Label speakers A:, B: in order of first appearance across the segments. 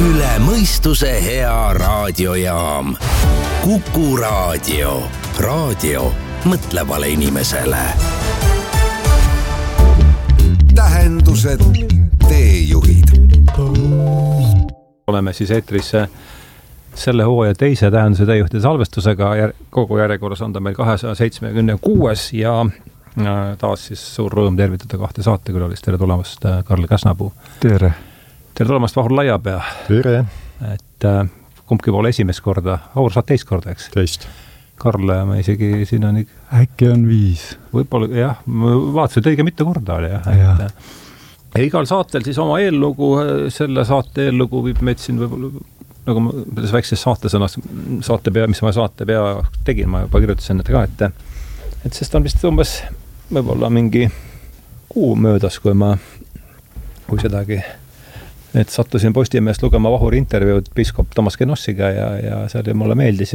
A: üle mõistuse hea raadiojaam. Kuku raadio. Raadio mõtlevale inimesele. Tähendused, teejuhid.
B: Oleme siis eetris selle hooaja teise tähenduse teejuhtide salvestusega. Kogu järjekorras on ta meil 276 ja taas siis suur rõõm tervitada kahte saatekülalist. Tere tulemast, Karl Käsnapuu.
C: Tere.
B: Tere tulemast, Vahur Laiapea.
C: Tere.
B: Et kumbki poole esimest korda. Vahur, saad teist korda, eks?
C: Teist.
B: Karl, ma isegi siin on
C: äkki on 5.
B: Võib-olla, jah, ma vaatasin, et õige mitu korda oli, jah. Ja igal saatel siis oma eellugu, selle saate eellugu viib meid siin võib-olla, nagu ma selles väikses saatesõnas, mis ma saatepea tegin, ma juba kirjutasin ka, et sest on vist umbes võib-olla mingi kuu möödas, kui sedagi, et sattusin Postimeest lugema Vahuri intervjuud piiskop Toomas Genossiga ja see mulle meeldis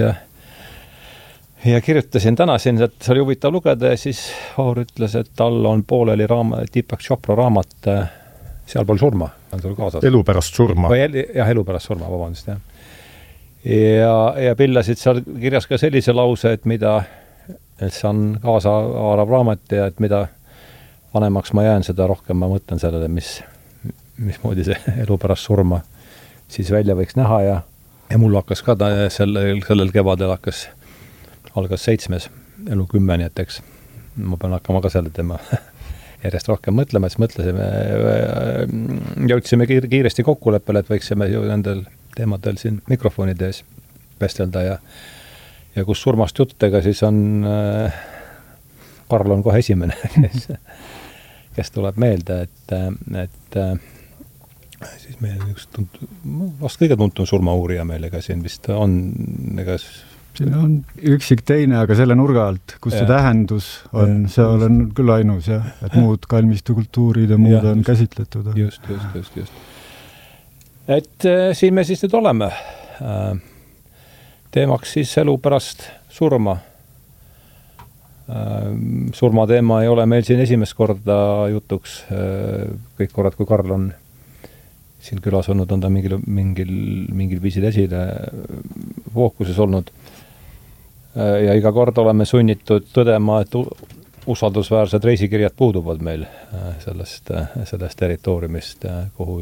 B: ja kirjutasin, tänasin, et see oli huvitav lugeda ja siis Vahur ütles, et tal on pooleli Deepak Chopra raamat Sealpool surma. On sul kaasas?
C: Elu pärast surma.
B: Jah, elu pärast surma, vabandust, jah. Ja pillasid seal kirjas ka sellise lause, et see on kaasaarav raamat ja et mida vanemaks ma jään, seda rohkem ma mõtlen sellele, mismoodi see elu pärast surma siis välja võiks näha ja mul hakkas ka sellel kevadel algas 7. elu 10, nii et eks ma pean hakkama ka selle tema järjest rohkem mõtlema, siis mõtlesime, jõudsime kiiresti kokkuleppele, et võiksime ju nendel teemadel siin mikrofonide ees vestelda ja kus surmast juttega siis on Karl on kohe esimene, kes tuleb meelde, et siis meil vast kõige tuntum surmauurija meil, ega siin vist on,
C: siin on üksik teine, aga selle nurga alt, kus see tähendus on, see olen küll ainus, et muud kalmistu kultuurid ja muud on käsitletud.
B: Just. Et siin me siis nüüd oleme. Teemaks siis elu pärast surma. Surmateema ei ole meil siin esimest korda jutuks. Kõik korrad, kui Karl on siin külas olnud, on ta mingil viisil esile fookuses olnud. Ja iga kord oleme sunnitud tõdema, et usaldusväärsed reisikirjad puuduvad meil sellest territooriumist, kuhu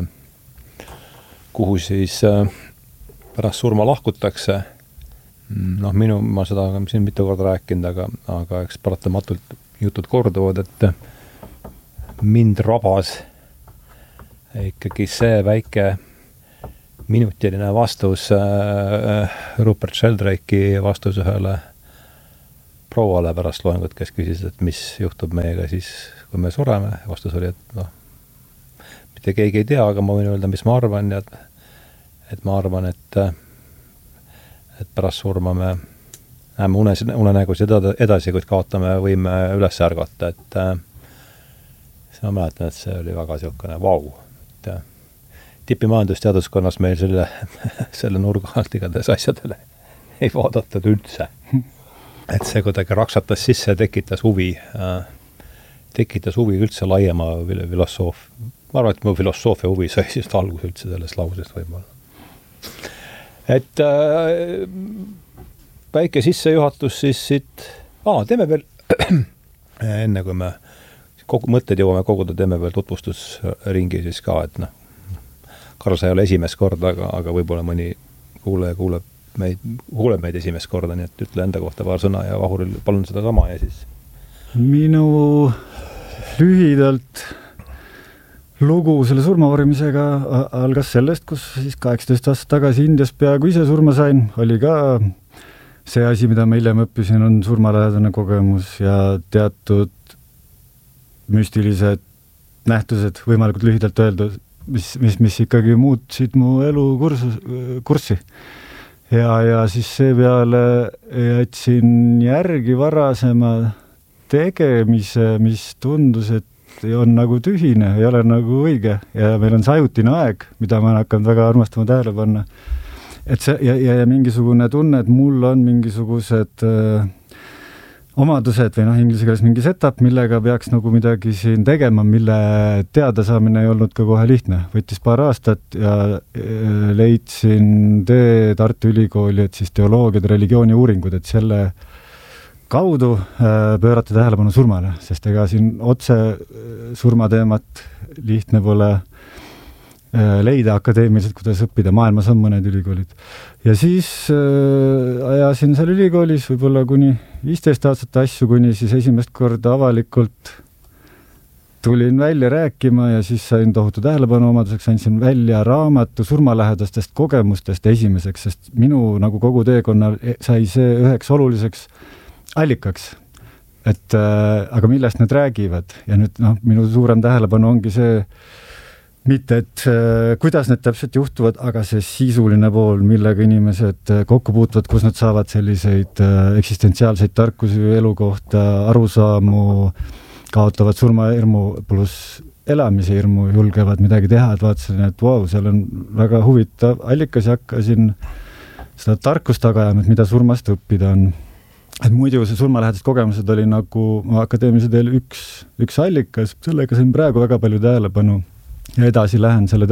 B: siis pärast surma lahkutakse. Ma seda siin mitu korda rääkinud, aga eks paratamatult jutud korduvad, et mind rabas ikkagi see väike minutiline vastus Rupert Sheldrake'i vastus ühele prouale pärast loengut, kes küsis, et mis juhtub meiega siis, kui me sureme. Vastus oli, et mitte keegi ei tea, aga ma võin öelda, mis ma arvan ja et ma arvan, et pärast surma me näeme unenägus edasi, kuid kaotame võime üles ärgata, et siis ma mäletan, et see oli väga siukene vau. Tipimajandusteaduskonnas meil selle nurga alt igatahes asjadele ei vaadatud üldse. Et see kuidagi raksatas sisse, tekitas huvi üldse laiema filosoofia. Ma arvan, et mu filosoofia huvi sai siis algus üldse sellest lausest võib-olla. Et väike sissejuhatus siis siit, teeme veel enne kui me mõtted jõuame koguda, teeme veel tutvustusringi siis ka, et Karl, sa ei ole esimest korda, aga võib-olla mõni kuuleb meid esimest korda, nii et ütle enda kohta paar sõna ja Vahuril palun seda sama ja siis.
C: Minu lühidalt lugu selle surmavarimisega algas sellest, kus siis 18 aastat tagasi Indias peaaegu ise surma sain, oli ka see asi, mida ma hiljem õppisin, on surmalähedane kogemus ja teatud müstilised nähtused, võimalikult lühidalt öelda, mis ikkagi muutsid mu elu kurssi. Ja siis seepeale jätsin järgi varasema tegemise, mis tundus, et on nagu tühine, ei ole nagu õige ja meil on see ajutine aeg, mida ma olen hakanud väga armastama tähele panna. Et see, ja mingisugune tunne, et mul on mingisugused omadused või inglise keeles mingi setup, millega peaks nagu midagi siin tegema, mille teada saamine ei olnud ka kohe lihtne. Võttis paar aastat ja leidsin tee Tartu Ülikooli, et siis teoloogiad, religiooni uuringud, et selle kaudu pöörata tähelepanu surmale, sest ega siin otse surmateemat lihtne pole leida akadeemiliselt, kuidas õppida, maailmas on mõned ülikoolid. Ja siis ajasin seal ülikoolis võib-olla kuni 15 aastat asju, kuni siis esimest korda avalikult tulin välja rääkima ja siis sain tohutu tähelepanu omaduseks, andsin välja raamatu surmalähedastest kogemustest esimeseks, sest minu nagu kogu teekonnal sai see üheks oluliseks allikaks, et aga millest nad räägivad ja nüüd minu suurem tähelepanu ongi see, mitte, et kuidas need täpselt juhtuvad, aga see sisuline pool, millega inimesed kokku puutuvad, kus nad saavad selliseid eksistentsiaalseid tarkusi elu kohta, arusaamu, kaotavad surmahirmu pluss elamise hirmu, julgevad midagi teha, et vaatasin, et seal on väga huvitav allikas ja hakkasin seda tarkust taga ajama, et mida surmast õppida on. Et muidu see surmalähedased kogemused oli nagu akadeemilise teel üks allikas, sellega sain praegu väga palju tähelepanu. Ja edasi lähen selle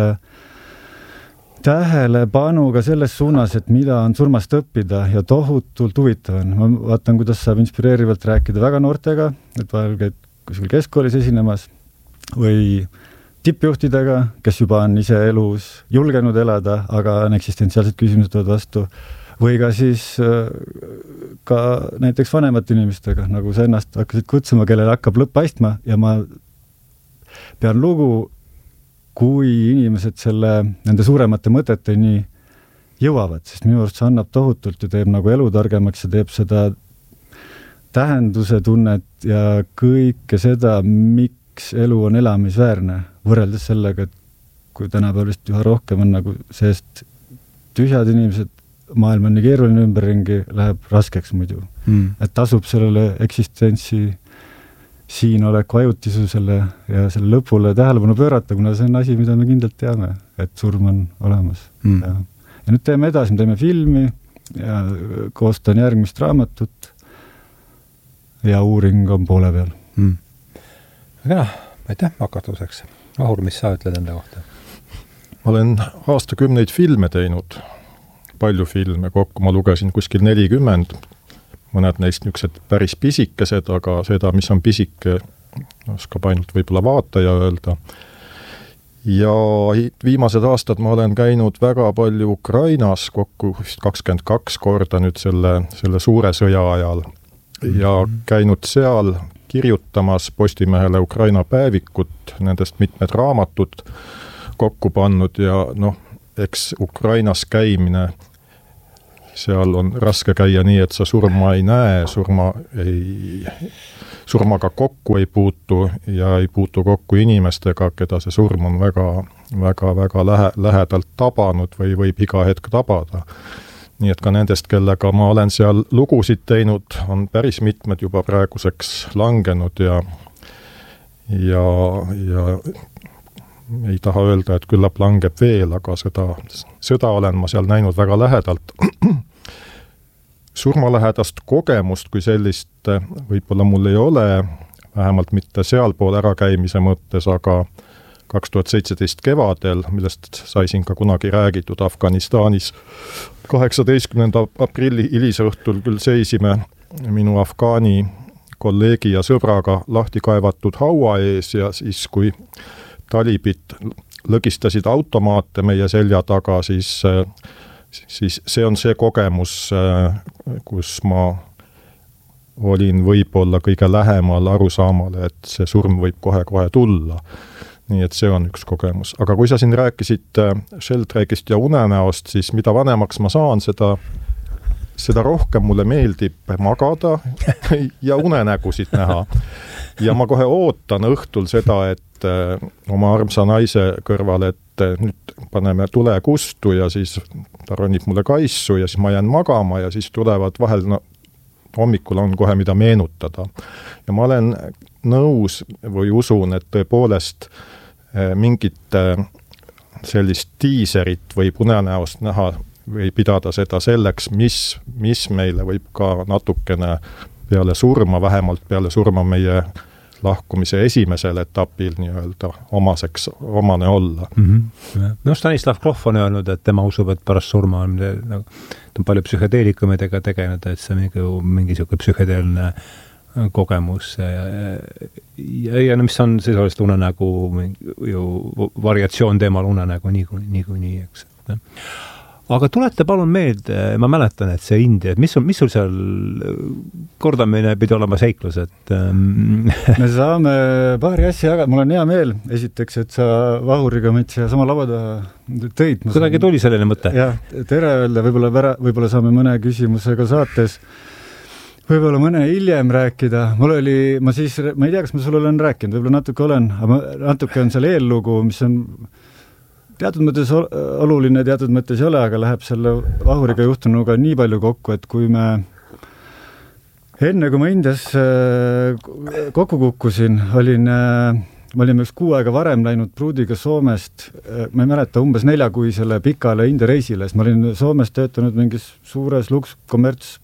C: tähelepanuga selles suunas, et mida on surmast õppida ja tohutult huvitav on. Ma vaatan, kuidas saab inspireerivalt rääkida väga noortega, et vahel käid kuskil keskkoolis esinemas või tippjuhtidega, kes juba on ise elus julgenud elada, aga on eksistentsiaalsed küsimused tulevad vastu. Või ka siis ka näiteks vanemate inimestega, nagu sa ennast hakkasid kutsuma, kellel hakkab lõpp paistma ja ma pean lugu, kui inimesed nende suuremate mõteteni jõuavad, sest minu arust see annab tohutult ja teeb nagu elu targemaks ja teeb seda tähenduse tunnet ja kõike seda, miks elu on elamisväärne, võrreldes sellega, et kui tänapäevast üha rohkem on nagu seest tühjad inimesed, maailm on nii keeruline ümberringi, läheb raskeks muidu. Et tasub sellele eksistentsi siin oleku ajutisusele ja selle lõpule tähelepanu pöörata, kuna see on asi, mida me kindlalt teame, et surm on olemas. Ja nüüd teeme edasi, me teeme filmi ja koostan järgmist raamatut ja uuring on poole peal.
B: Aga aitäh hakatuseks. Ahur, mis sa ütled enda kohta?
D: Ma olen aastakümneid filme teinud, palju filme kokku, ma lugesin kuskil 40, mõned neist niisugused päris pisikesed, aga seda, mis on pisike, oskab ainult võib-olla vaataja öelda. Ja viimased aastad ma olen käinud väga palju Ukrainas, kokku 22 korda nüüd selle suure sõja ajal ja käinud seal kirjutamas Postimehele Ukraina päevikut, nendest mitmed raamatud kokku pannud ja eks Ukrainas käimine seal on raske käia nii, et sa surma ei näe, surmaga kokku ei puutu ja ei puutu kokku inimestega, keda see surm on väga lähedalt tabanud või võib iga hetk tabada. Nii et ka nendest, kellega ma olen seal lugusid teinud, on päris mitmed juba praeguseks langenud ja ei taha öelda, et küllap langeb veel, aga seda olen ma seal näinud väga lähedalt. Surmalähedast kogemust kui sellist võib-olla mul ei ole, vähemalt mitte sealpool ärakäimise mõttes, aga 2017 kevadel, millest sai siin ka kunagi räägitud Afganistanis, 18. aprilli hilisõhtul küll seisime minu Afgaani kolleegi ja sõbraga lahti kaevatud haua ees ja siis, kui talibid lõgistasid automaate meie selja taga, siis see on see kogemus, kus ma olin võib-olla kõige lähemal arusaamale, et see surm võib kohe-kohe tulla. Nii et see on üks kogemus. Aga kui sa siin rääkisid Sheldrake'ist ja unenäost, siis mida vanemaks ma saan, seda rohkem mulle meeldib magada ja unenägusid näha. Ja ma kohe ootan õhtul seda, et oma armsa naise kõrval, et nüüd paneme tule kustu ja siis ta ronib mulle kaissu ja siis ma jään magama ja siis tulevad vahel, hommikul on kohe mida meenutada. Ja ma olen nõus või usun, et tõepoolest mingit sellist tiiserit võib unenäost näha või pidada seda selleks, mis meile võib ka natukene peale surma, vähemalt peale surma meie lahkumise esimesel etapil nii-öelda omane olla.
B: No Stanislav Grof on öelnud, et tema usub, et pärast surma on, ta on palju psühhedeelikumidega tegenud, et see on mingi siuke psühhedeelne kogemus ja mis on siis unenägu ju variatsioon teemal unenägu niikuinii, eks. Aga tulete palun meelde, ma mäletan, et see India, mis sul seal kordamine pidi olema seiklus, et
C: me saame paari asja jagada, mul on hea meel, esiteks, et sa Vahuriga meid siia sama labada tõid.
B: Kuidagi tuli selline mõte.
C: Jah, tere öelda, võib-olla saame mõne küsimusega saates, võib-olla mõne hiljem rääkida. Ma ei tea, kas ma sulle olen rääkinud, võib-olla natuke olen, aga natuke on seal eellugu, mis on teatud mõttes oluline, teatud mõttes ei ole, aga läheb selle Vahuriga juhtunuga nii palju kokku, et kui me enne, kui ma Indias kokku kukkusin, me olime üks 6 aega varem läinud pruudiga Soomest, ma ei mäleta, umbes 4-kuisele pikale India reisile, sest ma olin Soomes töötanud mingis suures kommerts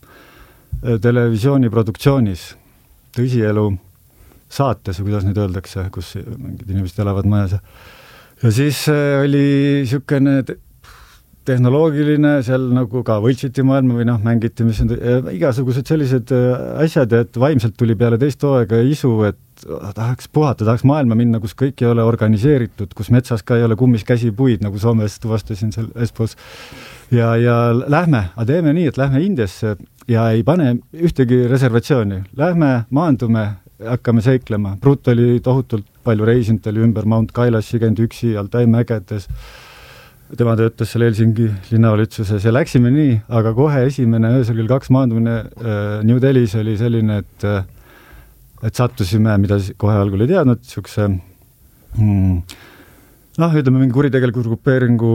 C: televisiooniproduktsioonis, tõsielu saates, kuidas nüüd öeldakse, kus mingid inimesed elavad majas. Ja siis oli siukene tehnoloogiline, seal nagu ka võltsiti maailma või mängiti, mis on igasugused sellised asjad, et vaimselt tuli peale teist hooaega isu, et tahaks puhata, tahaks maailma minna, kus kõik ei ole organiseeritud, kus metsas ka ei ole kummis käsi puid, nagu Soomes tuvastasin seal Espoos. Ja teeme nii, et lähme Indiasse ja ei pane ühtegi reservatsiooni. Lähme, maandume, hakkame seiklema. Brut oli tohutult palju reisinud, oli ümber Mount Kailassi käinud üksi Altai mägedes. Tema töötas seal Helsingi linnavalitsuses ja läksime nii, aga kohe esimene öösel kell 2 maandumine New Delhis oli selline, et sattusime, mida kohe algul ei teadnud, siukse ütleme mingi kuritegeliku grupeeringu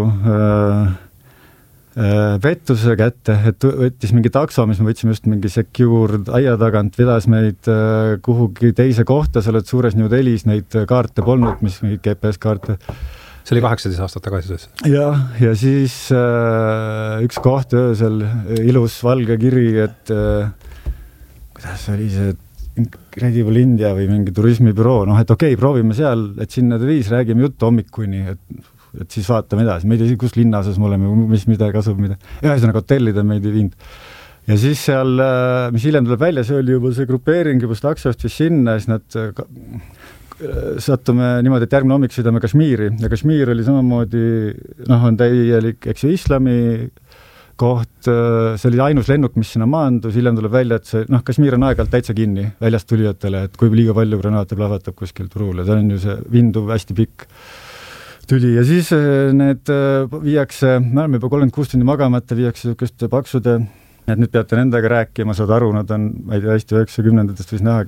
C: vettuse kätte, et võttis mingi takso, mis me võtsime just mingi secure aia tagant, vedas meid kuhugi teise kohta, sa oled suures New Delhis, neid kaarte polnud, mis mingi GPS-kaarte.
B: See oli 18 aastat tagasi siis?
C: Ja siis üks koht öösel, ilus valge kiri, et kuidas oli see Incredible India või mingi turismibüroo, et okei, proovime seal, et sinna viis, räägime juttu hommikuni, et siis vaatame edasi. Me ei tea, kus linnaosas me oleme, mida kasub, mida. Ühesõnaga hotellida meid ei viinud. Ja siis seal, mis hiljem tuleb välja, see oli juba see grupeering, juba taksost või sinna, siis nad sattume niimoodi, et järgmine hommik sõidame Kashmiri. Ja Kashmir oli samamoodi, on täielik, eks ju, islami koht, see oli ainus lennuk, mis sinna maandus, hiljem tuleb välja, et see, Kashmir on aeg-ajalt täitsa kinni väljast tulijatele, et kui liiga palju granaate plahvatab kuskil turul, ja see on ju see vinduv hästi pikk tuli ja siis need viiakse, me oleme juba 36 tundi magamata, viiakse niisuguste paksude, et nüüd peate nendega rääkima, saad aru, nad on, ma ei tea, hästi 90-ndatest võis näha,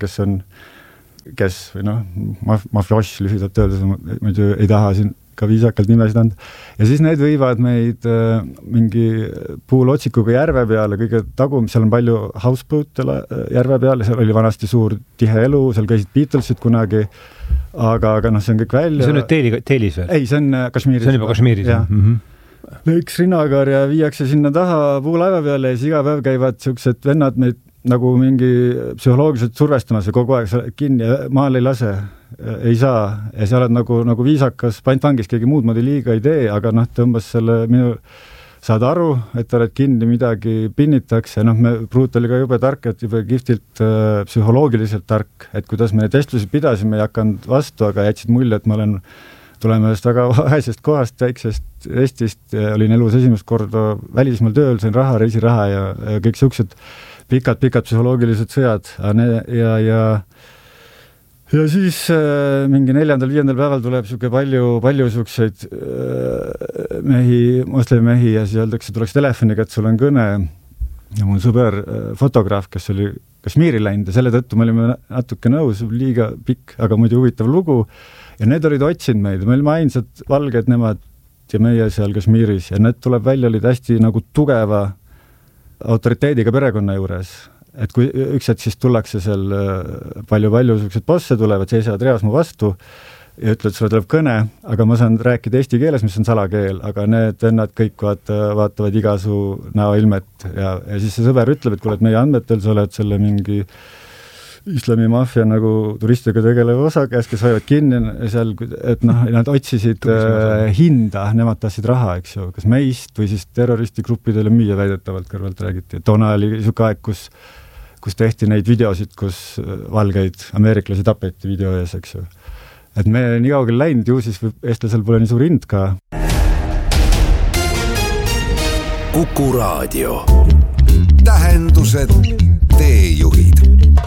C: kes või mafioš lühidalt öeldes, ma ei taha siin ka viisakalt nimesid anda. Ja siis need võivad meid mingi puulotsikuga järve peale, kõige tagum, seal on palju houseboat järve peale, seal oli vanasti suur tihe elu, seal käisid Beatlesid kunagi, aga see on kõik välja.
B: See on nüüd Teelis veel?
C: Ei, see on Kashmiris.
B: See on juba Kashmiris, jah.
C: Lõiks rinnagar ja viiakse sinna taha puulaeva peale ja siis iga päev käivad siuksed vennad meid nagu mingi psühholoogiliselt survestamas ja kogu aeg kinni ja maal ei lase, ei saa ja sa oled nagu viisakas, pantvangis keegi muud moodi liiga ei tee, aga tõmbas selle saad aru, et oled kinni, midagi pinnitakse, Brut oli ka jube tark, et jube kihvtilt psühholoogiliselt tark, et kuidas me neid vestlusi pidasime, ei hakanud vastu, aga jätsid mulje, et ma tuleme ühest väga vaesest kohast, väiksest Eestist, olin elus esimest korda välismaal tööl, sain raha, reisiraha ja kõik siuksed pikad psühholoogilised sõjad ja siis mingi 4.-5. päeval tuleb siuke palju siukseid moslemimehi ja siis öeldakse, tuleks telefoniga, et sul on kõne ja mul sõber fotograaf, kes oli Kashmiri läinud ja selle tõttu me olime natuke nõus, liiga pikk, aga muidu huvitav lugu ja need olid otsinud meid, me olime ainsad valged nemad ja meie seal Kashmiris ja need tuleb välja, olid hästi nagu tugeva autoriteediga perekonna juures, et kui üks hetk siis tullakse seal palju sellised bosse tulevad, seisavad reas mu vastu ja ütled, sulle tuleb kõne, aga ma saan rääkida eesti keeles, mis on salakeel, aga need vennad kõik vaatavad igasu näoilmet ja siis see sõber ütleb, et kuule, et meie andmetel sa oled selle mingi islamimafia nagu turistidega tegelev osakäes, kes hoiavad kinni seal, et nad otsisid hinda, nemad tahtsid raha, eks ju, kas meist või siis terroristigruppidele müüa väidetavalt kõrvalt räägiti. Toona oli niisugune aeg, kus tehti neid videosid, kus valgeid ameeriklasi tapeti video ees, eks ju. Et me nii kaugel läinud, ju siis eestlasel pole nii suur hind ka.
A: Kuku Raadio. Tähendused, teejuhid.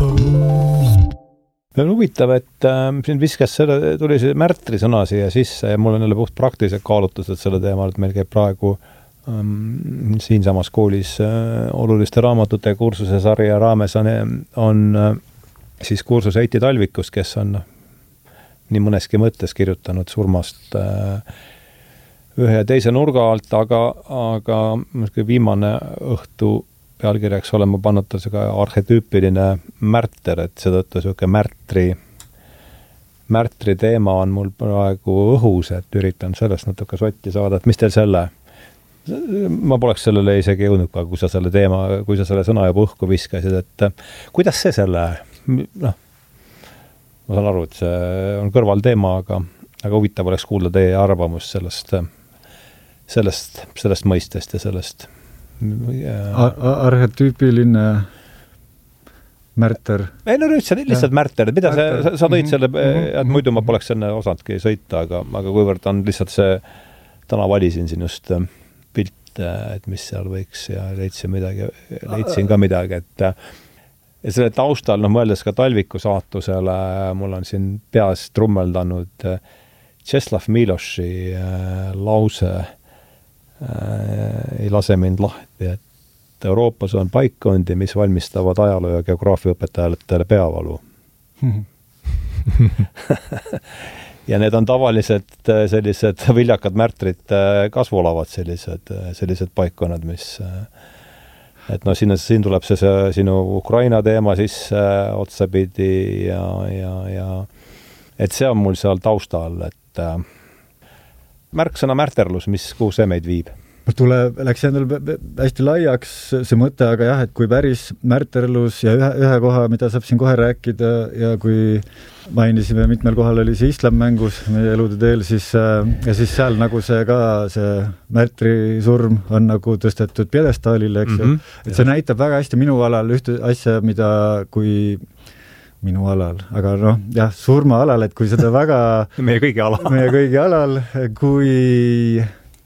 B: On huvitav, et siin viskas tuli see Märtri sõna siia sisse ja mul on jälle puht praktilised kaalutlused selle teemal, et meil käib praegu siinsamas koolis oluliste raamatute kursuse sarja raames on siis kursus Heiti Talvikus, kes on nii mõneski mõttes kirjutanud surmast ühe ja teise nurga alt, aga viimane õhtu pealkirjaks olen ma pannud ka arhetüüpiline märter, et seetõttu niisugune märtri teema on mul praegu õhus, et üritan sellest natuke sotti saada, et mis teil selle? Ma poleks sellele isegi jõudnud, kui sa selle sõna juba õhku viskasid, et kuidas see selle, ma saan aru, et see on kõrvalteema, aga huvitav oleks kuulda teie arvamust sellest mõistest ja sellest
C: arhetüüpiline märter.
B: Ei, no lihtsalt märter, et mida sa tõid selle, et muidu ma poleks enne osanudki sõita, aga kuivõrd on lihtsalt see, täna valisin siin just pilte, et mis seal võiks ja leidsin ka midagi, et ja selle taustal, mõeldes ka Talviku saatusele, mul on siin peas trummeldanud Czeslaw Miloši lause ei lase mind lahti, et Euroopas on paikkondi, mis valmistavad ajaloo- ja geograafiaõpetajatele peavalu. Ja need on tavaliselt sellised viljakad märtrid kasvulavad sellised paikkonnad, mis et siin tuleb see sinu Ukraina teema sisse otsapidi ja et see on mul seal taustal, et märksõna märterlus, kuhu see meid viib?
C: Läks endal hästi laiaks see mõte, aga jah, et kui päris märterlus ja ühe koha, mida saab siin kohe rääkida ja kui mainisime, mitmel kohal oli see islam mängus meie elude teel, siis seal nagu see märtri surm on nagu tõstetud pjedestaalile, eks ju. Et see näitab väga hästi minu alal ühte asja, mida kui minu alal, aga jah, surma alal, et kui seda väga
B: meie kõigi alal,
C: kui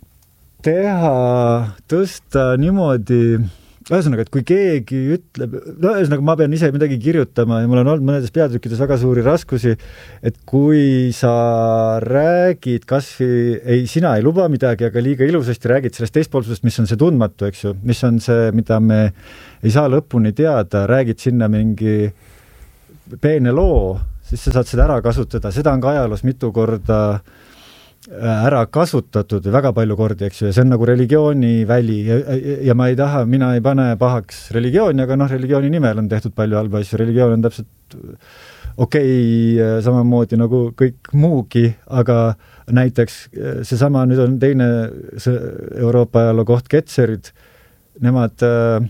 C: tõsta niimoodi, ühesõnaga, et kui keegi ütleb, ühesõnaga ma pean ise midagi kirjutama ja mul on olnud mõnedes peatükkides väga suuri raskusi, et kui sa räägid sina ei luba midagi, aga liiga ilusasti räägid sellest teispoolsusest, mis on see tundmatu, eks ju, mis on see, mida me ei saa lõpuni teada, räägid sinna mingi peene loo, siis sa saad seda ära kasutada, seda on ka ajaloos mitu korda ära kasutatud väga palju kordi, eks ju, ja see on nagu religiooni väli ja mina ei pane pahaks religiooni, aga religiooni nimel on tehtud palju halba asju, religioon on täpselt samamoodi nagu kõik muugi, aga näiteks seesama, nüüd on teine Euroopa ajaloo koht, Ketserid, nemad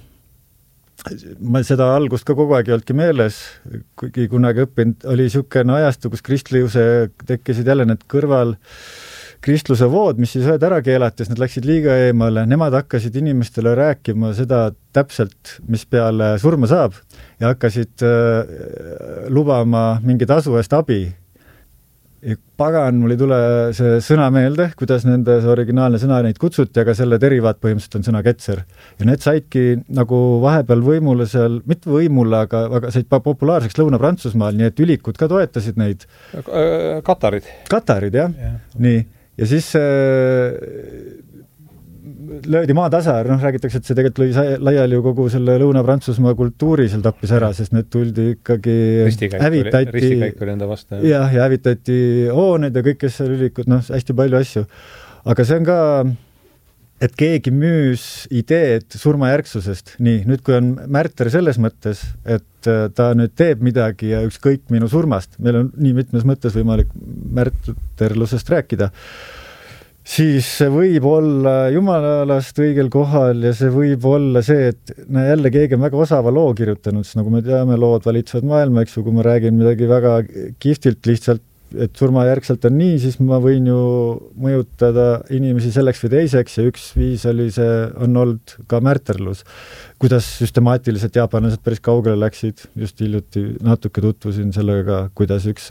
C: ma seda algust ka kogu aeg ei olnudki meeles, kuigi kunagi õppinud, oli niisugune ajastu, kus kristluse tekkisid jälle need kristluse vood, mis siis ühed ära keelates, need läksid liiga eemale, nemad hakkasid inimestele rääkima seda täpselt, mis peale surma saab ja hakkasid lubama mingi tasu eest abi. Ja pagan, mul ei tule see sõna meelde, kuidas nende originaalne sõna neid kutsuti, aga selle derivaat põhimõtteliselt on sõna ketser. Ja need saidki nagu vahepeal võimule seal, mitte võimule, aga said populaarseks Lõuna-Prantsusmaal, nii et ülikud ka toetasid neid. Katarid, jah. Nii. Ja siis löödi maatasa, räägitakse, et see tegelikult lõi laiali ju kogu selle Lõuna-Prantsusmaa kultuuri seal tappis ära, sest need tuldi ikkagi
B: ristikäik oli enda vastu.
C: Ja hävitati hooned ja kõik, kes seal ülikud, hästi palju asju. Aga see on ka, et keegi müüs ideed surmajärgsusest. Nii, nüüd kui on märter selles mõttes, et ta nüüd teeb midagi ja ükskõik minu surmast, meil on nii mitmes mõttes võimalik märterlusest rääkida, siis see võib olla jumalast õigel kohal ja see võib olla see, et jälle keegi on väga osava loo kirjutanud, sest nagu me teame, lood valitsevad maailma, eks ju, kui ma räägin midagi väga kihvtilt lihtsalt, et surmajärgselt on nii, siis ma võin ju mõjutada inimesi selleks või teiseks ja üks viis on olnud ka märterlus. Kuidas süstemaatiliselt jaapanlased päris kaugele läksid, just hiljuti natuke tutvusin sellega, kuidas üks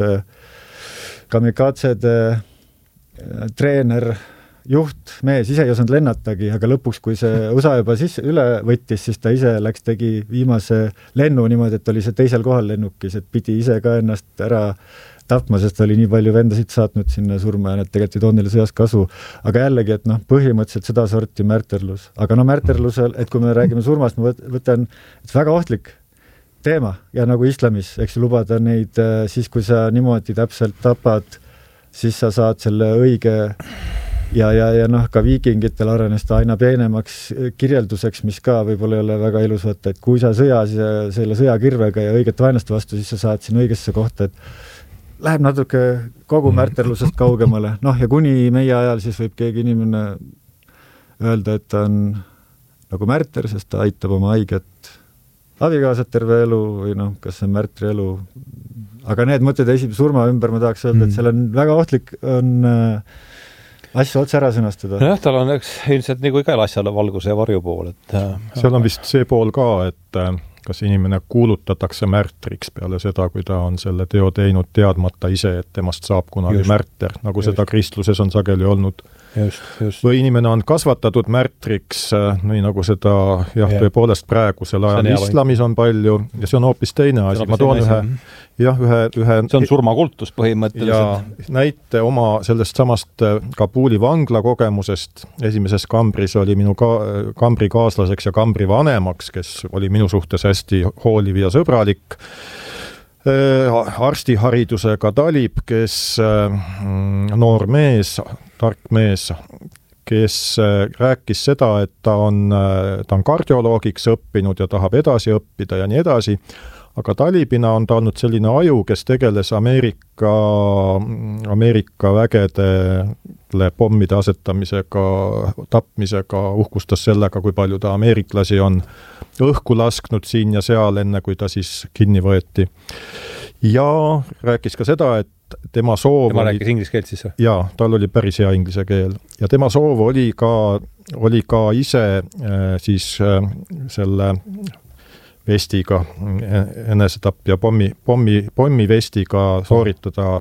C: kamikatsede treener, juht, mees ise ei osanud lennatagi, aga lõpuks, kui see USA juba üle võttis, siis ta ise tegi viimase lennu niimoodi, et oli see teisel kohal lennukis, et pidi ise ka ennast ära tapma, sest oli nii palju vendasid saatnud sinna surma ja need tegelikult ei toonud neile sõjas kasu. Aga jällegi, et põhimõtteliselt seda sorti märterlus. Aga märterlusel, et kui me räägime surmast, ma võtan, et väga ohtlik teema ja nagu islamis, eks lubada neid siis, kui sa niimoodi täpselt tapad, siis sa saad selle õige ja ka viikingitel arenes ta aina peenemaks kirjelduseks, mis ka võib-olla ei ole väga ilus võtta, et kui sa sõjas ja selle sõjakirvega ja õiget vaenlaste vastu, siis sa saad sinna õigesse kohta, et läheb natuke kogu märterlusest kaugemale. Ja kuni meie ajal siis võib keegi inimene öelda, et ta on nagu märter, sest ta aitab oma haiget abikaasat terve elu või kas see on märtri elu. Aga need mõtted surma ümber ma tahaks öelda, et seal on väga ohtlik on asja otse ära sõnastada.
B: Tal on ilmselt nagu igal asjal valguse ja varju pool.
D: Seal on vist see pool ka, et kas inimene kuulutatakse märtriks peale seda, kui ta on selle teo teinud teadmata ise, et temast saab kunagi märter, nagu seda kristluses on sageli olnud.
B: Just.
D: Või inimene on kasvatatud märtriks, nii nagu seda tõepoolest praegusel ajal islamis on palju ja see on hoopis teine asi. Ma toon ühe
B: see on surmakultus põhimõtteliselt.
D: Ja näite oma sellest samast Kabuli vangla kogemusest. Esimeses kambris oli minu kambri kaaslaseks ja kambri vanemaks, kes oli minu suhtes hästi hooliv ja sõbralik. Arstiharidusega talib, kes noor mees, tark mees, kes rääkis seda, et ta on kardioloogiks õppinud ja tahab edasi õppida ja nii edasi, aga talibina on ta olnud selline aju, kes tegeles Ameerika vägedele pommide asetamisega, tapmisega, uhkustas sellega, kui palju ta ameeriklasi on õhku lasknud siin ja seal, enne kui ta siis kinni võeti. Ja rääkis ka seda, et tema soov
B: tema rääkis inglise keelt siis?
D: Jaa, tal oli päris hea inglise keel. Ja tema soov oli ka ise siis selle vestiga, enesetapp ja pommi vestiga sooritada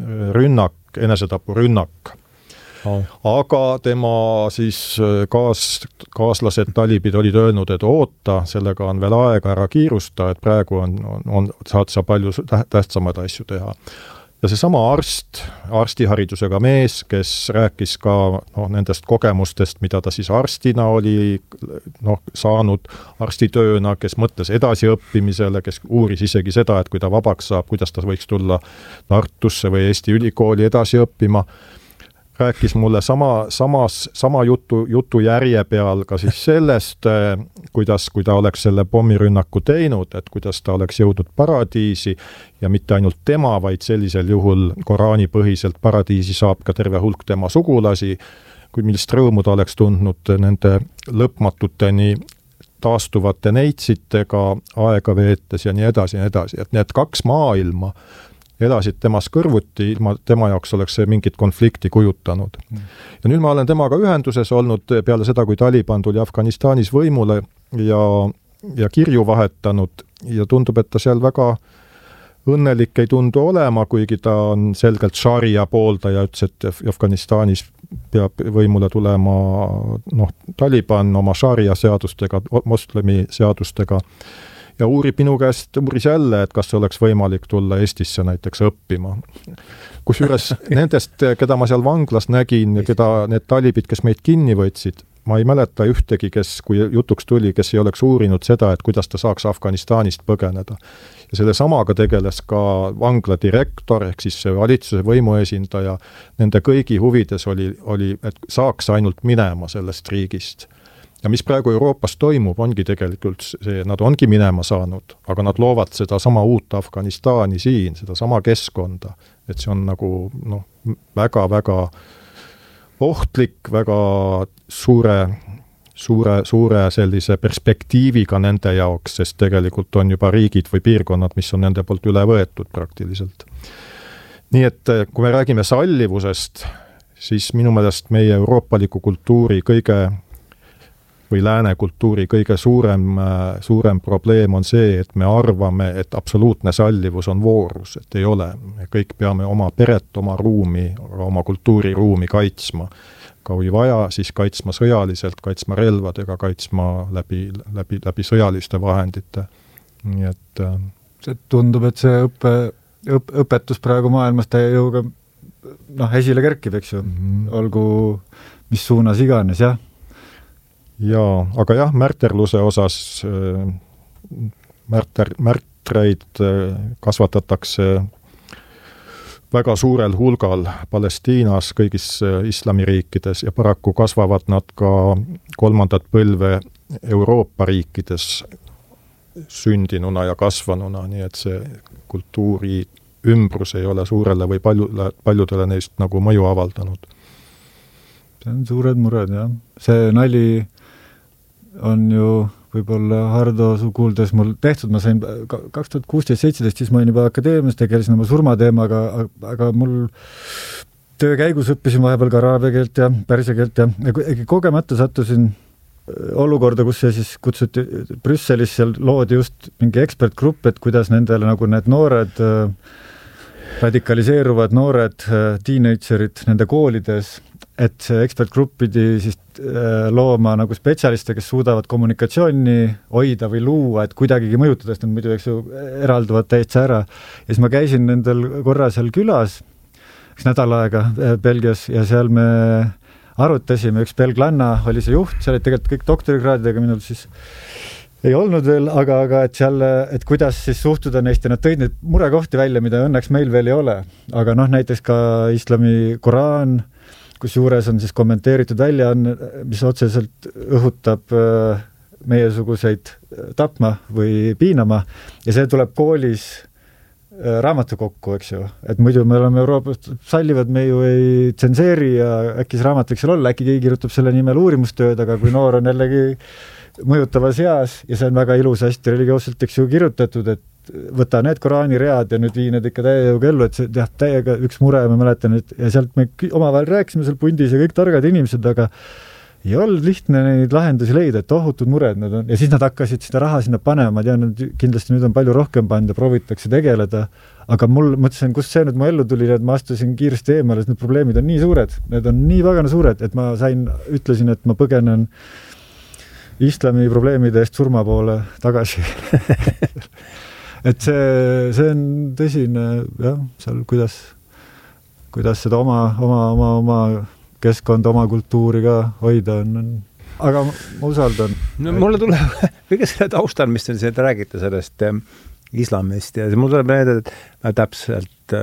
D: enesetapurünnak. Aga tema siis kaaslased talibid olid öelnud, et oota, sellega on veel aega, ära kiirusta, et praegu saad sa palju tähtsamaid asju teha. Ja seesama arstiharidusega mees, kes rääkis ka nendest kogemustest, mida ta siis arstina oli saanud arstitööna, kes mõtles edasiõppimisele, kes uuris isegi seda, et kui ta vabaks saab, kuidas ta võiks tulla Tartusse või Eesti ülikooli edasi õppima, rääkis mulle sama jutu järje peal ka siis sellest, kuidas, kui ta oleks selle pommirünnaku teinud, et kuidas ta oleks jõudnud paradiisi ja mitte ainult tema, vaid sellisel juhul Koraani põhiselt paradiisi saab ka terve hulk tema sugulasi, kui millist rõõmu ta oleks tundnud nende lõpmatuteni taastuvate neitsitega aega veetes ja nii edasi, et need kaks maailma elasid temas kõrvuti, tema jaoks oleks see mingit konflikti kujutanud. Ja nüüd ma olen temaga ühenduses olnud peale seda, kui Taliban tuli Afganistanis võimule ja kirju vahetanud ja tundub, et ta seal väga õnnelik ei tundu olema, kuigi ta on selgelt šaria pooldaja, ütles, et Afganistanis peab võimule tulema Taliban oma šaria seadustega, moslemi seadustega ja uuris jälle, et kas oleks võimalik tulla Eestisse näiteks õppima. Kusjuures nendest, keda ma seal vanglas nägin ja keda need talibid, kes meid kinni võtsid, ma ei mäleta ühtegi, kes, kui jutuks tuli, kes ei oleks uurinud seda, et kuidas ta saaks Afganistanist põgeneda. Ja selle samaga tegeles ka vangla direktor, ehk siis see valitsuse võimuesindaja, nende kõigi huvides oli, et saaks ainult minema sellest riigist. Ja mis praegu Euroopas toimub, ongi tegelikult see, nad ongi minema saanud, aga nad loovad seda sama uut Afganistani siin, seda sama keskkonda, et see on nagu väga-väga ohtlik, väga suure sellise perspektiiviga nende jaoks, sest tegelikult on juba riigid või piirkonnad, mis on nende poolt üle võetud praktiliselt. Nii et kui me räägime sallivusest, siis minu meelest meie euroopaliku kultuuri või lääne kultuuri kõige suurem probleem on see, et me arvame, et absoluutne sallivus on voorus, et ei ole. Me kõik peame oma peret, oma ruumi, oma kultuuriruumi kaitsma. Kui vaja, siis kaitsma sõjaliselt, kaitsma relvadega, kaitsma läbi sõjaliste vahendite. Nii et
C: see tundub, et see õpetus praegu maailmas täie jõuga esile kerkib, eks ju. Olgu mis suunas iganes, jah.
D: Jaa, aga jah, märterluse osas märtreid kasvatatakse väga suurel hulgal Palestiinas, kõigis islamiriikides ja paraku kasvavad nad ka kolmandat põlve Euroopa riikides sündinuna ja kasvanuna, nii et see kultuuri ümbrus ei ole suurele või paljudele neist nagu mõju avaldanud.
C: See on suured mured, jah. See nali on ju võib-olla Hardo su kuuldes mul tehtud, ma sain 2016-17, siis ma olin juba akadeemias, tegelesin oma surmateemaga, aga mul töö käigus õppisin vahepeal ka araabia keelt ja pärsia keelt ja kogemata sattusin olukorda, kus see siis kutsuti Brüsselis, seal loodi just mingi ekspertgrupp, et kuidas nendele nagu need noored, radikaliseeruvad noored teenagerid nende koolides, et see ekspertgrupp pidi siis looma nagu spetsialiste, kes suudavad kommunikatsiooni hoida või luua, et kuidagigi mõjutada, sest nad muidu eralduvad täitsa ära. Ja siis ma käisin nendel korra seal külas, üks nädal aega Belgias, ja seal me arutasime, üks belglanna oli see juht, seal olid tegelikult kõik doktorikraadidega, minul siis ei olnud veel, aga et seal, et kuidas siis suhtuda neist ja nad tõid neid murekohti välja, mida õnneks meil veel ei ole. Aga näiteks ka islami Koraan, kus juures on siis kommenteeritud väljaanne, mis otseselt õhutab meiesuguseid tapma või piinama ja see tuleb koolis raamatu kokku, eks ju. Et muidu me oleme Euroopas sallivad, me ju ei tsenseeri ja äkki see raamat võiks seal olla, äkki keegi kirjutab selle nimel uurimustööd, aga kui noor on jällegi mõjutavas eas ja see on väga ilus, hästi religioosselt eks ju kirjutatud, et võta need Koraani read ja nüüd vii need ikka täiega ellu, et see täiega üks mure, ma mäletan, et ja sealt me omavahel rääkisime seal pundis ja kõik targad inimesed, aga ei olnud lihtne neid lahendusi leida, et tohutud mured need on ja siis nad hakkasid seda raha sinna panema, ma tean, et kindlasti nüüd on palju rohkem pannud ja proovitakse tegeleda, aga mul mõtlesin, kus see nüüd mu ellu tuli, et ma astusin kiiresti eemale, sest need probleemid on nii suured, need on nii pagana suured, et ma ütlesin, et ma põgenen islami probleemide eest surma poole tagasi et see on tõsine, jah, seal kuidas seda oma keskkonda, oma kultuuri ka hoida on. Aga ma usaldan.
B: No, mulle tuleb kõige selle taustal, mis te räägite sellest islamist ja mulle tuleb meelde, et täpselt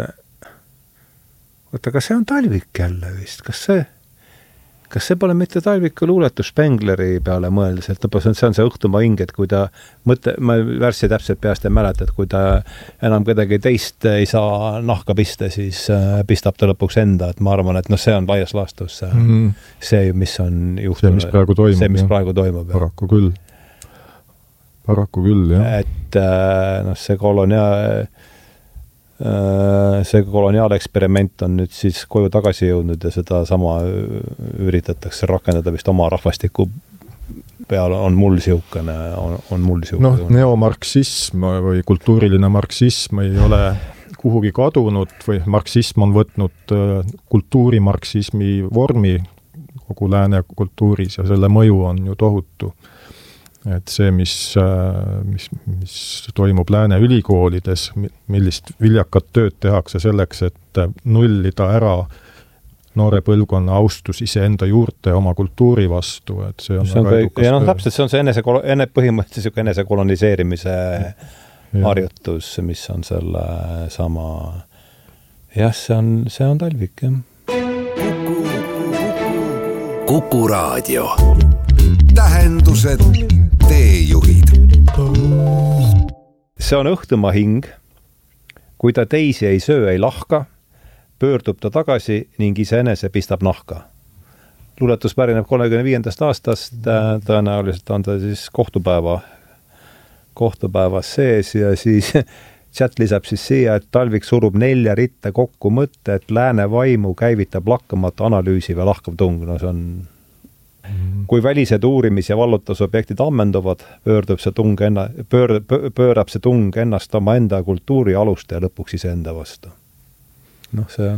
B: kas see on Talvik jälle vist? Kas see pole mitte Talviku luuletus Spengleri peale mõeldes, et see on see õhtumaa hing, et kui ta ma värssi täpselt peast ei mäleta, et kui ta enam kedagi teist ei saa nahka pista, siis pistab ta lõpuks enda, et ma arvan, et see on laias laastus see, mis on juhtunud.
D: See, mis praegu toimub. Paraku küll, jah.
B: Et see koloniaaleksperiment on nüüd siis koju tagasi jõudnud ja seda sama üritatakse rakendada vist oma rahvastiku peale, on mul siukene.
D: Neomarksism või kultuuriline marksism ei ole kuhugi kadunud või marksism on võtnud kultuurimarksismi vormi kogu lääne kultuuris ja selle mõju on ju tohutu. Et see, mis toimub lääne ülikoolides, millist viljakat tööd tehakse selleks, et nullida ära noore põlvkonna austus iseenda juurte oma kultuuri vastu, et see on väga edukas.
B: Ja täpselt, see on see põhimõtteliselt enese koloniseerimise harjutus, mis on selle sama... Jah, see on Talvik, jah.
A: Kuku Raadio. Tähendused, teejuhid.
B: See on õhtumaa hing. Kui ta teisi ei söö, ei lahka, pöördub ta tagasi ning iseenese pistab nahka. Luuletus pärineb 35. aastast, tõenäoliselt on ta siis kohtupäevas sees ja siis chat lisab siis siia, et Talvik surub 4 ritta kokku mõtte, et lääne vaimu käivitab lakkamatu analüüsi või lahkav tung. No see on... Kui välised uurimis- ja vallutusobjektid ammenduvad, pöörab see tung ennast oma enda kultuuri aluste ja lõpuks iseenda vastu. See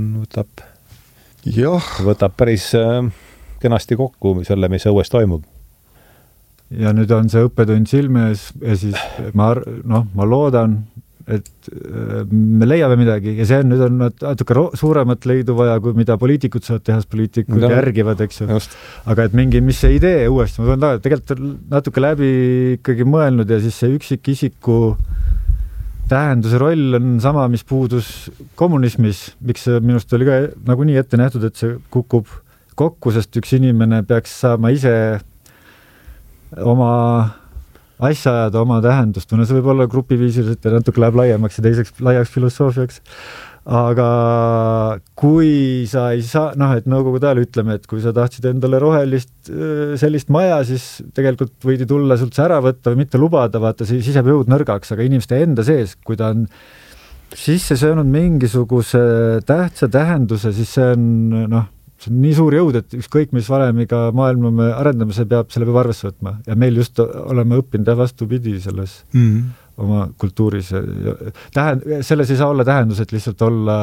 B: võtab päris kenasti kokku selle, mis õues toimub.
C: Ja nüüd on see õppetund silmes ja siis ma loodan, et me leiame midagi ja see on, nüüd on natuke suuremat leidu vaja, kui mida poliitikud saavad teha, poliitikud järgivad, eks ju. Aga et mis see idee uuesti, ma toon tegelikult natuke läbi ikkagi mõelnud ja siis see üksikisiku tähenduse roll on sama, mis puudus kommunismis, miks see minust oli ka nagunii ette nähtud, et see kukub kokku, sest üks inimene peaks saama ise oma asja ajada oma tähendust, see võib olla grupiviisiliselt ja natuke läheb laiemaks ja teiseks laiaks filosoofiaks. Aga kui sa ei saa, et nõukogude ajal ütleme, et kui sa tahtsid endale rohelist sellist maja, siis tegelikult võidi tulla sult ära võtta või mitte lubada, vaata, siis jääb jõud nõrgaks, aga inimeste enda sees, kui ta on sisse söönud mingisuguse tähtsa tähenduse, siis see on, see on nii suur jõud, et ükskõik mis valemiga maailma me arendame, see peab selle peab arvesse võtma. Ja meil just oleme õppinud vastupidi selles oma kultuuris. Selles ei saa olla tähendus, et lihtsalt olla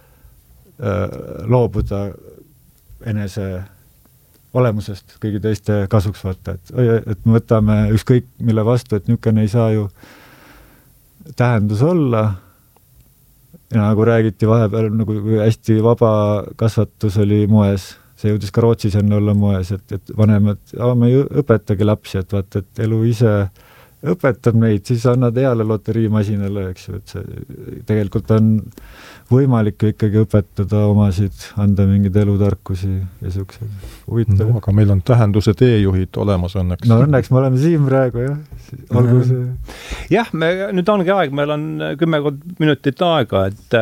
C: loobuda enese olemusest kõigi teiste kasuks vaata. Et me võtame ükskõik mille vastu, et niisugune ei saa ju tähendus olla. Ja nagu räägiti vahepeal, nagu hästi vaba kasvatus oli moes, see jõudis ka Rootsis enne olla moes, et vanemad, me õpetage lapsi, et vaata, et elu ise õpetab neid, siis annad heale loteriimasinale, eks ju, et see tegelikult on võimalik ju ikkagi õpetada omasid, anda mingid elutarkusi ja sellised huvitav.
D: No, aga meil on tähenduse teejuhid olemas õnneks.
C: No õnneks me oleme siin praegu, jah. See...
B: Jah, nüüd ongi aeg, meil on 10 minutit aega, et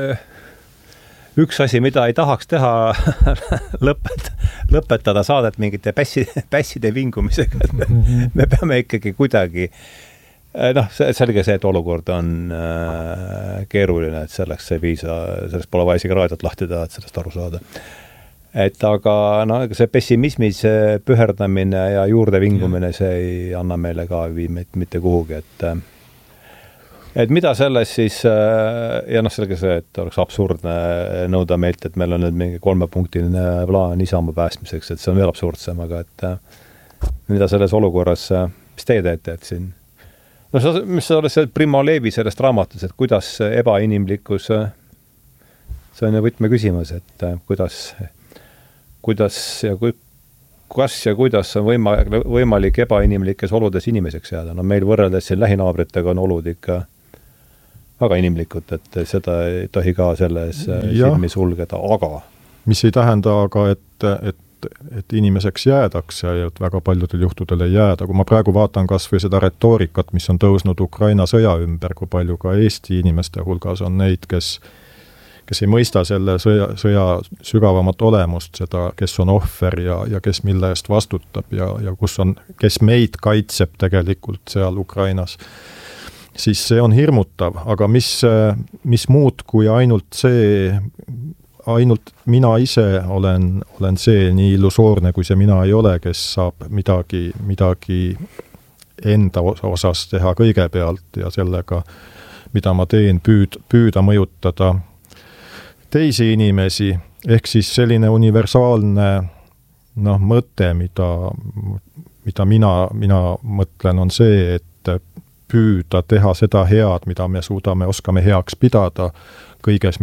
B: üks asi, mida ei tahaks teha, lõpetada saadet mingite pässide vingumisega. Me peame ikkagi kuidagi, selge see, et olukord on keeruline, et selleks ei viisa, sellest pole vaja isegi raadiot lahti teha, et sellest aru saada. Et aga see pessimismis püherdamine ja juurde vingumine, see ei anna meile ka mitte kuhugi, et mida selles siis, ja selge see, et oleks absurdne nõuda meilt, et meil on nüüd mingi 3-punktiline plaan Isamaa päästmiseks, et see on veel absurdsem, aga et mida selles olukorras, mis teie teete, et siin, mis oleks see Primo Levi sellest raamatus, et kuidas ebainimlikkus, see on ju võtme küsimus, et kuidas ja kuidas on võimalik ebainimlikes oludes inimeseks jääda. Meil võrreldes siin lähinaabritega on olud ikka väga inimlikud, et seda ei tohi ka selles silmi sulgeda, aga...
D: Mis ei tähenda aga, et inimeseks jäädakse ja et väga paljudel juhtudel ei jääda. Kui ma praegu vaatan kas või seda retoorikat, mis on tõusnud Ukraina sõja ümber, kui palju ka Eesti inimeste hulgas on neid, kes ei mõista selle sõja sügavamat olemust, seda, kes on ohver ja kes mille eest vastutab ja kes meid kaitseb tegelikult seal Ukrainas, siis see on hirmutav, aga mis muud kui ainult mina ise olen see nii illusoorne, kui see mina ei ole, kes saab midagi enda osas teha kõigepealt ja sellega, mida ma teen, püüda mõjutada teisi inimesi, ehk siis selline universaalne mõte, mida mina mõtlen, on see, püüda teha seda head, mida me suudame, oskame heaks pidada kõiges,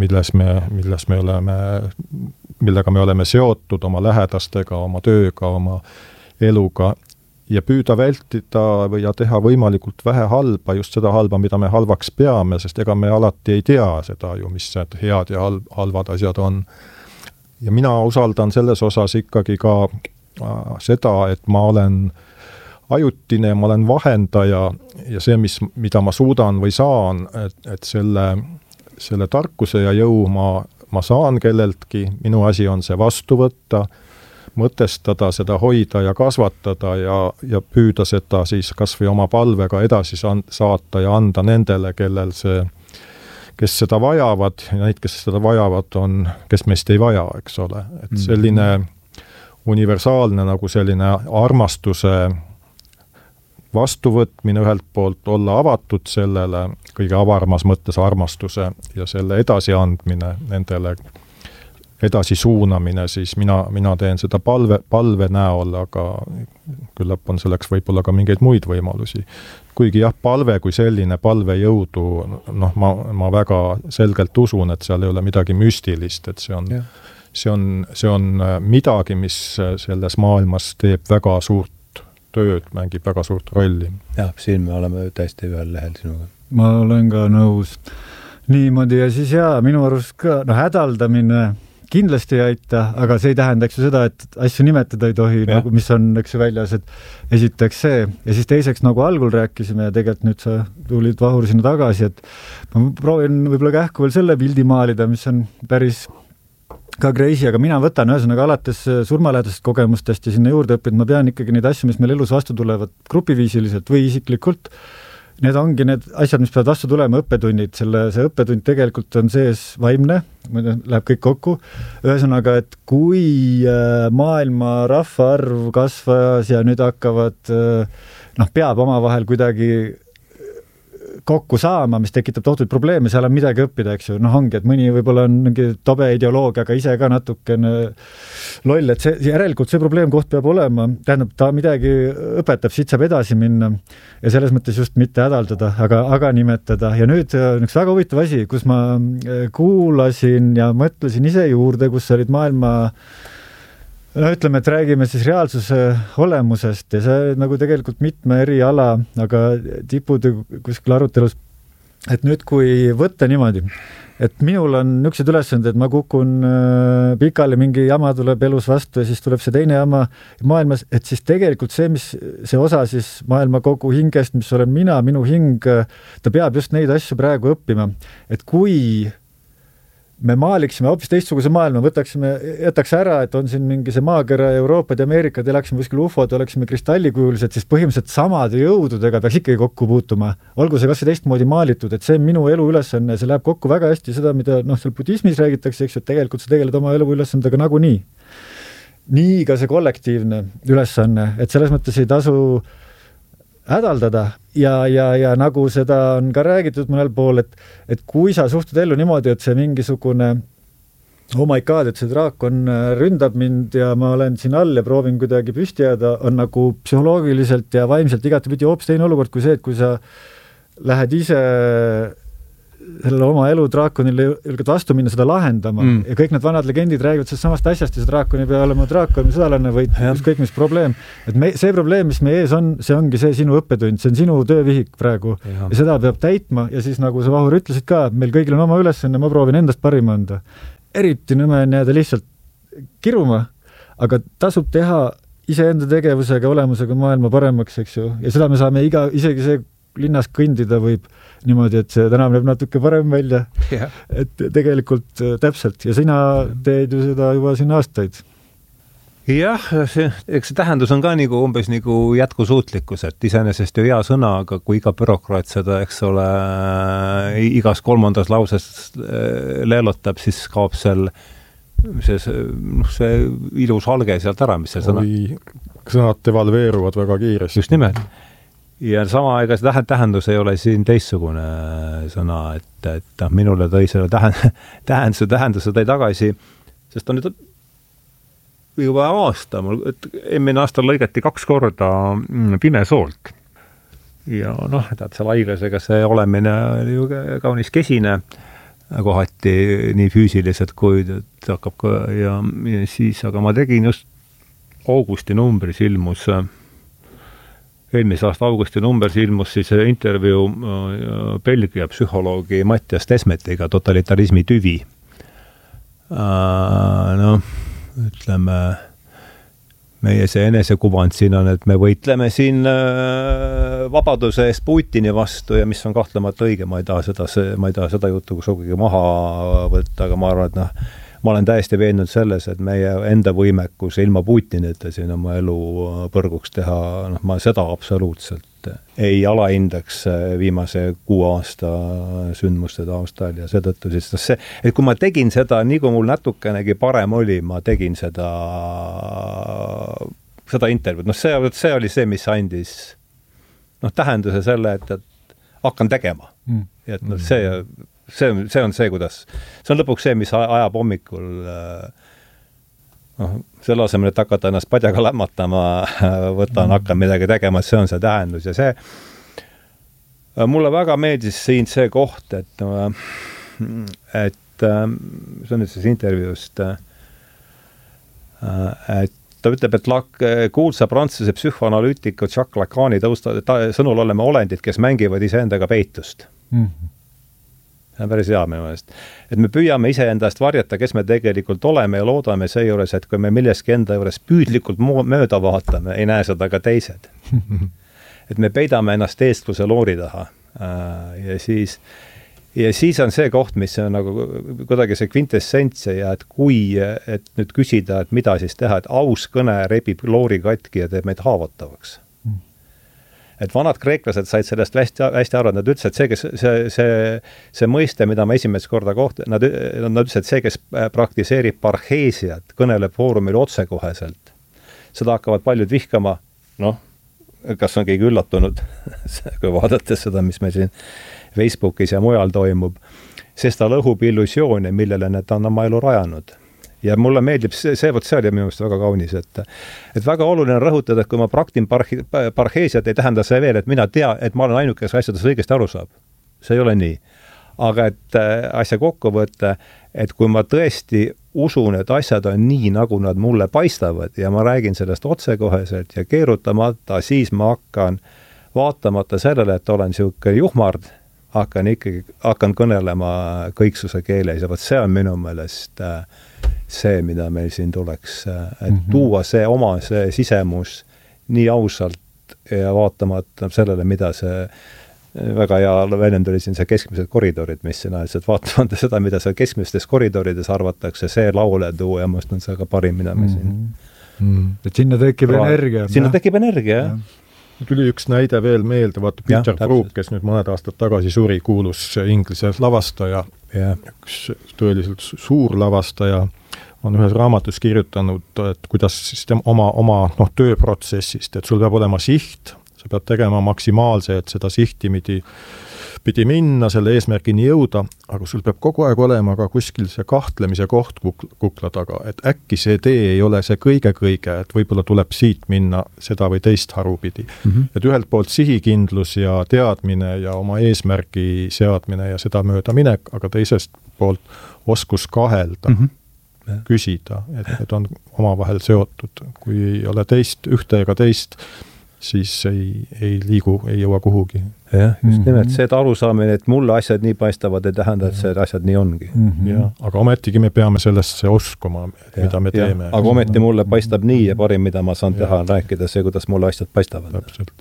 D: millega me oleme seotud oma lähedastega, oma tööga, oma eluga ja püüda vältida ja teha võimalikult vähe halba, just seda halba, mida me halvaks peame, sest ega me alati ei tea seda ju, mis need head ja halvad asjad on. Ja mina usaldan selles osas ikkagi ka seda, et ma olen ajutine ja ma olen vahendaja ja see, mida ma suudan või saan, et selle tarkuse ja jõu ma saan kelleltki, minu asi on see vastu võtta, mõtestada, seda hoida ja kasvatada ja püüda seda siis kas või oma palvega edasi saata ja anda nendele, kes seda vajavad ja neid, kes seda vajavad, on, kes meist ei vaja, eks ole. Et selline universaalne nagu selline armastuse vastuvõtmine ühelt poolt, olla avatud sellele, kõige avarmas mõttes armastuse ja selle edasiandmine nendele, edasi suunamine, siis mina teen seda palve näol, aga küllap on selleks võib-olla ka mingeid muid võimalusi. Kuigi jah, palve kui selline, palve jõudu, ma väga selgelt usun, et seal ei ole midagi müstilist, et see on midagi, mis selles maailmas teeb väga suurt tööd, mängib väga suurt rolli.
B: Jah, siin me oleme täiesti ühel lehel sinuga.
C: Ma olen ka nõus. Niimoodi ja siis minu arust ka, hädaldamine kindlasti ei aita, aga see ei tähendaks ju seda, et asju nimetada ei tohi, nagu, mis on väljas, et esiteks see ja siis teiseks, nagu algul rääkisime ja tegelikult nüüd sa tulid Vahur sinna tagasi, et ma proovin võib-olla kähku veel selle pildi maalida, mis on päris ka crazy, aga mina võtan ühesõnaga alates surmalähedasest kogemustest ja sinna juurde õppinud, ma pean ikkagi neid asju, mis meil elus vastu tulevad grupiviisiliselt või isiklikult, need ongi need asjad, mis peavad vastu tulema, õppetunnid. See õppetund tegelikult on sees vaimne, läheb kõik kokku. Ühesõnaga, et kui maailma rahvaarv kasvas ja nüüd hakkavad, peab omavahel kuidagi kokku saama, mis tekitab tohutuid probleeme, seal on midagi õppida, eks ju. Ongi, et mõni võib-olla on mingi tobe ideoloogia, aga ise ka natukene loll, et järelikult see probleemkoht peab olema, tähendab, ta midagi õpetab, siit saab edasi minna ja selles mõttes just mitte hädaldada, aga nimetada. Ja nüüd üks väga huvitav asi, kus ma kuulasin ja mõtlesin ise juurde, kus olid maailma ütleme, et räägime siis reaalsuse olemusest ja see nagu tegelikult mitme eri ala, aga tipud kuskil arutelus, et nüüd kui võtta niimoodi, et minul on niisugused ülesanded, et ma kukun pikali, mingi jama tuleb elus vastu ja siis tuleb see teine jama maailmas, et siis tegelikult see osa siis maailma kogu hingest, mis olen mina, minu hing, ta peab just neid asju praegu õppima, et kui me maaliksime hoopis teistsuguse maailma, jätaks ära, et on siin mingi see maakera Euroopad ja Ameerikad, elaksime kuskil ufod, oleksime kristallikujulised, siis põhimõtteliselt samade jõududega peaks ikkagi kokku puutuma. Olgu see kas see teistmoodi maalitud, et see minu elu ülesanne, see läheb kokku väga hästi seda, mida seal budismis räägitakse, eks ju, et tegelikult sa tegeled oma elu ülesandega nagunii. Nii ka see kollektiivne ülesanne, et selles mõttes ei tasu hädaldada ja nagu seda on ka räägitud mõnel pool, et kui sa suhtud ellu niimoodi, et see mingisugune oh my god, et see draakon ründab mind ja ma olen siin all ja proovin kuidagi püsti jääda, on nagu psühholoogiliselt ja vaimselt igatepidi hoopis teine olukord kui see, et kui sa lähed ise sellele oma elu draakonile julged vastu minna, seda lahendama ja kõik need vanad legendid räägivad sellest samast asjast ja see draakon ei pea olema draakon, sõdalane või kõik mis probleem. Et see probleem, mis meie ees on, see ongi see sinu õppetund, see on sinu töövihik praegu ja seda peab täitma ja siis nagu sa Vahur ütlesid ka, meil kõigil on oma ülesanne, ma proovin endast parima anda. Eriti nõme on jääda lihtsalt kiruma, aga tasub teha iseenda tegevusega, olemusega maailma paremaks, eks ju, ja seda me saame isegi see linnas kõndida võib niimoodi, et see tänav näeb natuke parem välja, et tegelikult täpselt ja sina teed ju seda juba siin aastaid.
B: Jah, eks see tähendus on ka umbes jätkusuutlikkus, et iseenesest ju hea sõna, aga kui iga bürokraat seda, eks ole, igas kolmandas lauses leelotab, siis kaob see ilus halge sealt ära, mis see sõna.
D: Sõnad devalveeruvad väga kiiresti.
B: Just nimelt. Ja sama ega see tähendus ei ole siin teistsugune sõna, et minule tõi selle tähenduse tõi tagasi, sest on nüüd juba aasta, eelmine aastal lõigati 2 korda Pimesoolt. ja noh, et seal haiglasega see olemine oli ju kaunis kesine, kohati nii füüsiliselt kui et hakkab ka ja siis, aga ma tegin just augusti numbris ilmus, eelmise aasta augusti numbris ilmus siis intervjuu Belgia psühholoogi Mattias Desmetiga totalitarismi tüvi. Noh, ütleme, meie see enesekuvand siin on, et me võitleme siin vabaduse eest Putini vastu ja mis on kahtlemata õige, ma ei taha seda juttu sugugi maha võtta, aga ma arvan, et noh, ma olen täiesti veendunud selles, et meie enda võimekus ilma Putinita siin oma elu põrguks teha, noh, ma seda absoluutselt ei alahindaks viimase 6 aasta sündmuste taustal ja seetõttu siis see, et kui ma tegin seda, nii kui mul natukenegi parem oli, ma tegin seda intervjuud, noh, see oli see, mis andis noh, tähenduse selle, et hakkan tegema. Ja et noh, see on see, kuidas, see on lõpuks see, mis ajab hommikul noh, selle asemel, et hakata ennast padjaga lämmatama, hakkan midagi tegema, see on see tähendus ja see mulle väga meeldis siin see koht, et see on nüüd siis intervjuust, et ta ütleb, et kuulsa prantsuse psühhoanalüütiku Jacques Lacani sõnul oleme olendid, kes mängivad iseendaga peitust. See on päris hea minu meelest. Et me püüame iseendast varjata, kes me tegelikult oleme ja loodame seejuures, et kui me milleski enda juures püüdlikult mööda vaatame, ei näe seda ka teised. Et me peidame ennast eestluse loori taha. Ja siis on see koht, mis on nagu kuidagi see kvintessents ja et nüüd küsida, et mida siis teha, et aus kõne rebib loori katki ja teeb meid haavatavaks. Et vanad kreeklased said sellest hästi aru, nad ütlesid, et see mõiste, mida ma esimest korda nad ütlesid, et see, kes praktiseerib parheesiat, kõneleb foorumil otsekoheselt. Seda hakkavad paljud vihkama, noh, kas on keegi üllatunud, kui vaadates seda, mis meil siin Facebookis ja mujal toimub, sest ta lõhub illusioone, millele need on oma elu rajanud. Ja mulle meeldib see oli minu meelest väga kaunis, et väga oluline rõhutada, et kui ma praktin parheesiat, ei tähenda see veel, et mina et ma olen ainuke, kes asjadest õigesti aru saab. See ei ole nii. Aga et asja kokku võtta, et kui ma tõesti usun, et asjad on nii, nagu nad mulle paistavad ja ma räägin sellest otsekoheselt ja keerutamata, siis ma hakkan vaatamata sellele, et olen siuke juhmard, hakkan kõnelema kõiksuse keeles ja võt see on minu meelest see, mida meil siin tuleks, et tuua see oma see sisemus nii ausalt ja vaatamata sellele, mida see väga hea väljend oli siin see keskmised koridorid, mis siin ajas, et vaatamata seda, mida seal keskmistes koridorides arvatakse, see lauletuu ja must on see ka parim, mida me siin
C: et sinna tekib energia.
B: Sinna tekib energia, jah.
D: Tuli üks näide veel meelde, vaata Peter Brook, kes nüüd mõned aastad tagasi suri, kuulus Inglise lavastaja, üks tõeliselt suur lavastaja, on ühes raamatus kirjutanud, et kuidas siis oma tööprotsessist, et sul peab olema siht, sa pead tegema maksimaalse, et seda sihti pidi minna, selle eesmärgini jõuda, aga sul peab kogu aeg olema ka kuskil see kahtlemise koht kukla taga, et äkki see tee ei ole see kõige, et võib-olla tuleb siit minna seda või teist harupidi. Et ühelt poolt sihikindlus ja teadmine ja oma eesmärgi seadmine ja seda mööda minek, aga teisest poolt oskus kahelda. Küsida, et need on omavahel seotud. Kui ei ole ühte ega teist, siis ei liigu, ei jõua kuhugi.
B: Jah, just nimelt see arusaamine, et mulle asjad nii paistavad, ei tähenda, et see asjad nii ongi.
D: Ja, aga ometigi me peame sellesse oskuma, mida me teeme.
B: Aga ometi mulle paistab nii ja parim, mida ma saan teha, rääkida see, kuidas mulle asjad paistavad.
D: Täpselt.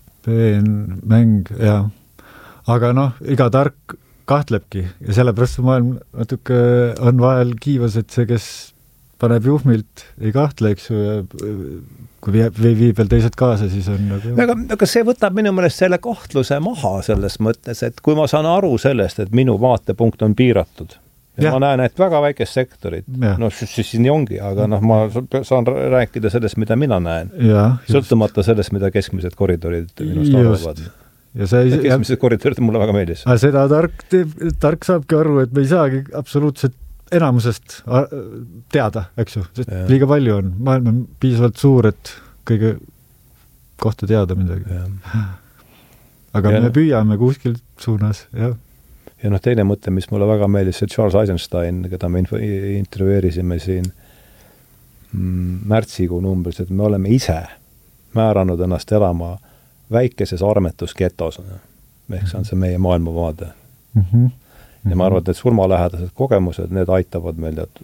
C: Mäng, jah. Aga noh, iga tark kahtlebki ja sellepärast maailm natuke on vahel kiivas, et see, kes paneb juhmilt, ei kahtle, eks ju, kui viib veel teised kaasa, siis on nagu...
B: Aga see võtab minu meelest selle kahtluse maha selles mõttes, et kui ma saan aru sellest, et minu vaatepunkt on piiratud ja ma näen, et väga väikest sektorit, siis nii ongi, aga ma saan rääkida sellest, mida mina näen, sõltumata sellest, mida keskmised koridorid minust arvavad. Ja keskmised koridorid mulle väga meeldis.
C: Seda tark saabki aru, et me ei saagi absoluutselt enamusest teada, eks ju, sest liiga palju on. Maailm on piisavalt suur, et kõige kohta teada midagi. aga
B: Ja
C: me püüame kuskil suunas, jah.
B: Ja teine mõte, mis mulle väga meeldis, see Charles Eisenstein, keda me intervjueerisime siin märtsikuu numbris, et me oleme ise määranud ennast elama väikeses armetusketos. Ehk see on see meie maailmavaade. Ja ma arvan, et need surmalähedased kogemused, need aitavad meil, et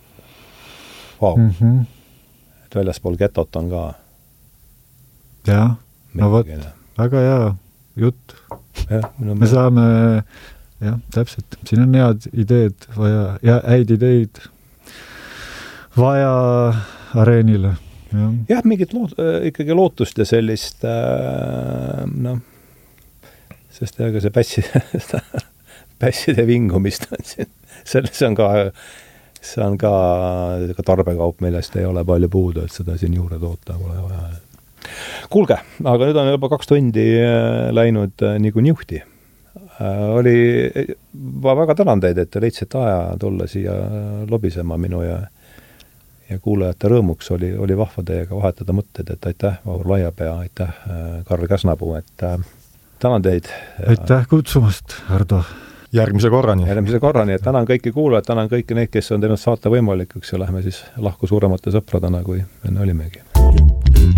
B: et väljaspool getot on ka
C: jah, no vot, väga hea jutt. Me saame, jah, täpselt, siin on head ideed vaja, ja häid ideid vaja areenile.
B: Jah, mingit ikkagi lootust ja sellist sest ega see pässide vingumist on siin. See on ka tarbekaup, millest ei ole palju puudu, et seda siin juurde toota pole vaja. Kuulge, aga nüüd on juba 2 tundi läinud nagu niuhti. Oli väga tänan teid, et te leidsite aja tulla siia lobisema minu ja kuulajate rõõmuks oli vahva teiega vahetada mõtted, et aitäh, Vahur Laiapea, aitäh, Karl Käsnapuu, et tänan teid.
C: Aitäh kutsumast, Hardo.
D: Järgmise korrani,
B: et tänan kõiki kuulajad, tänan kõiki neid, kes on teinud saate võimalikuks ja lähme siis lahku suuremate sõpradena, kui enne olimegi.